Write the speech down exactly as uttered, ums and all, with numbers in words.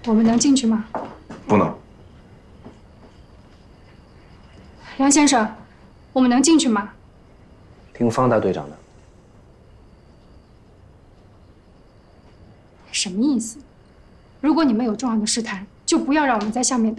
我们能进去吗？ 不能。 梁先生，我们能进去吗？ 听方大队长的。 什么意思？如果你们有重要的事谈，就不要让我们在下面等。